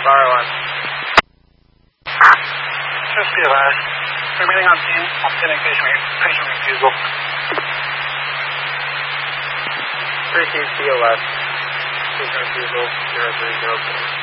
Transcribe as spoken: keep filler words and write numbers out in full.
Bar one. Just be advised. Remaining on scene, outstanding patient, patient refusal. Received C O S. Patient refusal, zero three zero four.